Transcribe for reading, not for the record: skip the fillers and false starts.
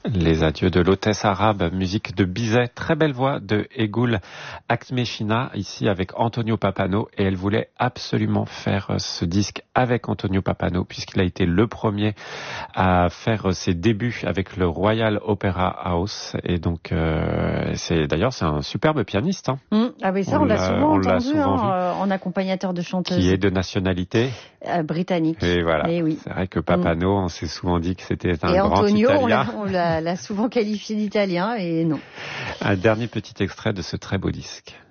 Les adieux de l'hôtesse arabe, musique de Bizet, très belle voix de Egoul Akmechina, ici avec Antonio Pappano, et elle voulait absolument faire ce disque avec Antonio Pappano, puisqu'il a été le premier à faire ses débuts avec le Royal Opera House, et donc c'est un superbe pianiste. Hein. Ah oui, ça on l'a souvent entendu en accompagnateur de chanteuse. Qui est de nationalité britannique. Et voilà, oui. C'est vrai que Pappano, on s'est souvent dit que c'était un et grand Antonio, Italien. On l'a souvent qualifié d'italien et non. Un dernier petit extrait de ce très beau disque.